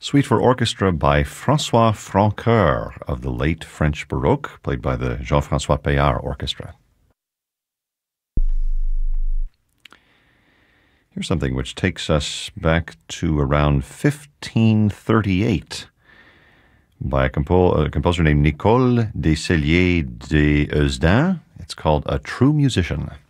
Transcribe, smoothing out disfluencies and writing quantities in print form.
Suite for Orchestra by François Francoeur of the late French Baroque, played by the Jean-François Paillard Orchestra. Here's something which takes us back to around 1538 by a composer named Nicole Decellier de Heusden. It's called A True Musician.